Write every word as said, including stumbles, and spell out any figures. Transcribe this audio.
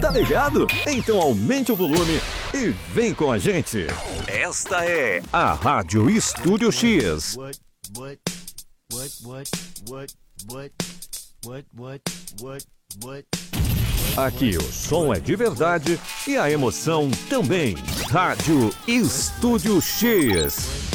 Tá ligado? Então aumente o volume e vem com a gente. Esta é a Rádio Estúdio X. What, what, what, what, what, what, what, what, what, what. Aqui o som é de verdade e a emoção também. Rádio Estúdio X.